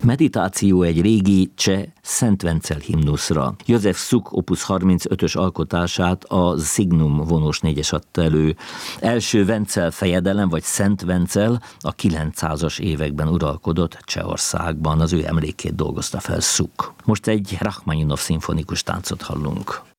Meditáció egy régi cseh Szent Vencel himnuszra. József Suk opus 35-ös alkotását a Signum vonós 4-es adta elő. Első Vencel fejedelem, vagy Szent Vencel a 900-as években uralkodott Csehországban. Az ő emlékét dolgozta fel Suk. Most egy Rachmaninov szimfonikus táncot hallunk.